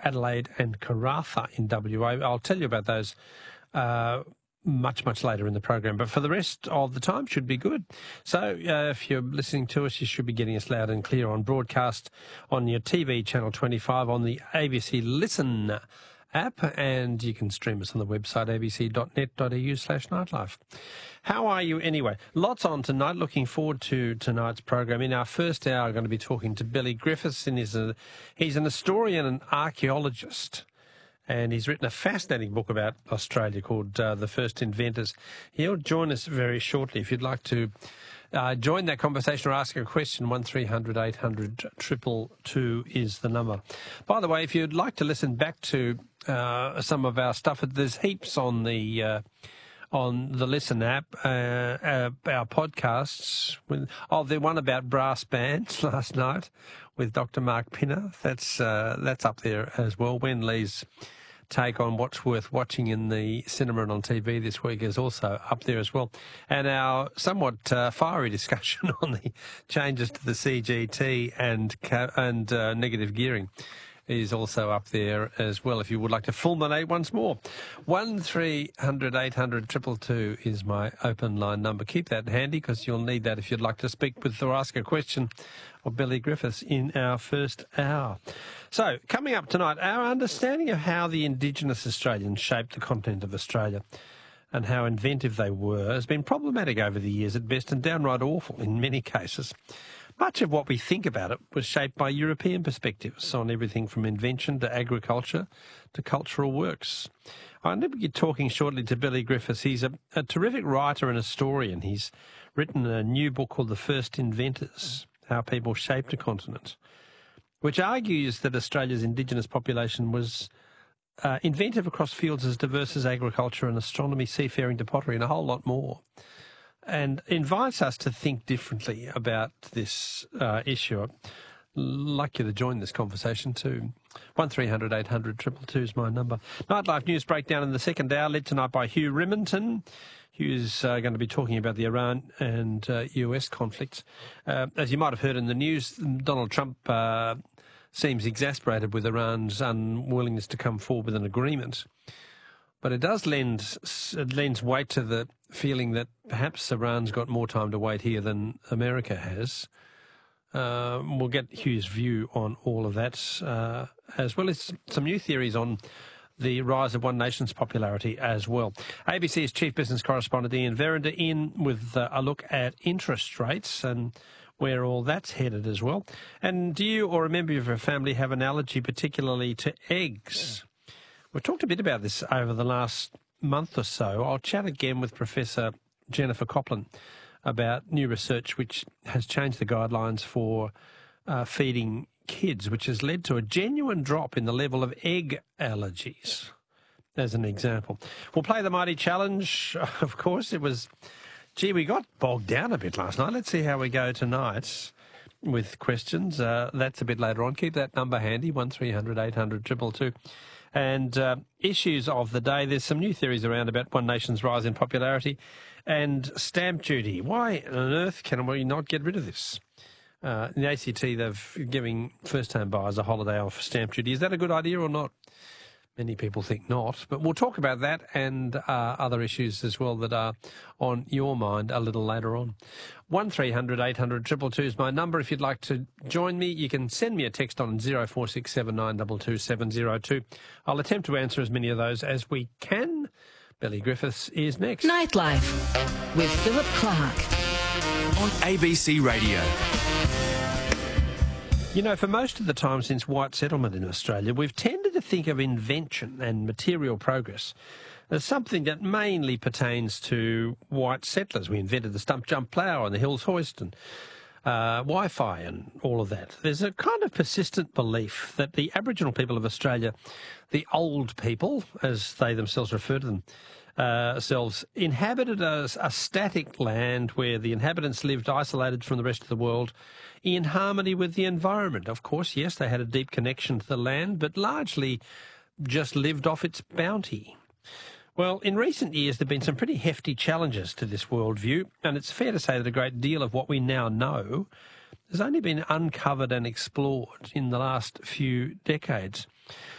Adelaide and Karratha in WA. I'll tell you about those much later in the program, but for the rest of the time should be good. So if you're listening to us, you should be getting us loud and clear on broadcast on your TV channel 25 on the ABC Listen app, and you can stream us on the website abc.net.au/nightlife. How are you anyway? Lots on tonight. Looking forward to tonight's program. In our first hour, I'm going to be talking to Billy Griffiths, and he's an historian and archaeologist. And he's written a fascinating book about Australia called The First Inventors. He'll join us very shortly. If you'd like to join that conversation or ask a question, 1300 800 222 is the number. By the way, if you'd like to listen back to some of our stuff, there's heaps on the Listen app, our podcasts. The one about brass bands last night with Dr. Mark Pinner. That's up there as well. Wen Lee's take on what's worth watching in the cinema and on TV this week is also up there as well. And our somewhat fiery discussion on the changes to the CGT and negative gearing is also up there as well, if you would like to fulminate once more. 1300 800 222 is my open line number. Keep that handy because you'll need that if you'd like to speak with or ask a question of Billy Griffiths in our first hour. So, coming up tonight, our understanding of how the Indigenous Australians shaped the continent of Australia and how inventive they were has been problematic over the years at best and downright awful in many cases. Much of what we think about it was shaped by European perspectives on everything from invention to agriculture to cultural works. I'm going to be talking shortly to Billy Griffiths. He's a terrific writer and historian. He's written a new book called The First Inventors, How People Shaped a Continent, which argues that Australia's Indigenous population was inventive across fields as diverse as agriculture and astronomy, seafaring to pottery and a whole lot more, and invites us to think differently about this issue. I'd like you to join this conversation too. 1300 800 222 is my number. Nightlife news breakdown in the second hour, led tonight by Hugh Rimmington. Hugh's going to be talking about the Iran and US conflicts. As you might have heard in the news, Donald Trump seems exasperated with Iran's unwillingness to come forward with an agreement. But it does lends weight to the feeling that perhaps Iran's got more time to wait here than America has. We'll get Hugh's view on all of that, as well as some new theories on the rise of One Nation's popularity as well. ABC's chief business correspondent Ian Verrinder in with a look at interest rates and where all that's headed as well. And do you or a member of your family have an allergy particularly to eggs? We've talked a bit about this over the last month or so. I'll chat again with Professor Jennifer Copland about new research which has changed the guidelines for feeding kids, which has led to a genuine drop in the level of egg allergies, as an example. We'll play the Mighty Challenge, of course. We got bogged down a bit last night. Let's see how we go tonight with questions. That's a bit later on. Keep that number handy, 1300 800 222. And issues of the day, there's some new theories around about One Nation's rise in popularity and stamp duty. Why on earth can we not get rid of this? In the ACT, they're giving first-time buyers a holiday off stamp duty. Is that a good idea or not? Many people think not, but we'll talk about that and other issues as well that are on your mind a little later on. 1300 800 222 is my number. If you'd like to join me, you can send me a text on 0467 922 702. I'll attempt to answer as many of those as we can. Billy Griffiths is next. Nightlife with Philip Clark on ABC Radio. You know, for most of the time since white settlement in Australia, we've tended to think of invention and material progress as something that mainly pertains to white settlers. We invented the stump jump plough and the Hills hoist and Wi-Fi and all of that. There's a kind of persistent belief that the Aboriginal people of Australia, the old people, as they themselves refer to themselves, inhabited a static land where the inhabitants lived isolated from the rest of the world in harmony with the environment. Of course, yes, they had a deep connection to the land, but largely just lived off its bounty. Well, in recent years, there have been some pretty hefty challenges to this worldview, and it's fair to say that a great deal of what we now know has only been uncovered and explored in the last few decades.